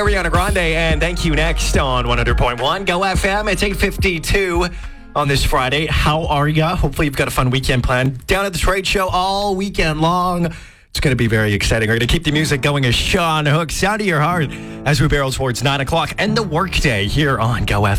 Ariana Grande, and Thank You next on 100.1 Go FM. It's 8:52 on this Friday. How are ya? Hopefully you've got a fun weekend planned. Down at the trade show all weekend long. It's going to be very exciting. We're going to keep the music going as Sean Hook, Sound of Your Heart, as we barrel towards 9 o'clock and the workday here on Go FM.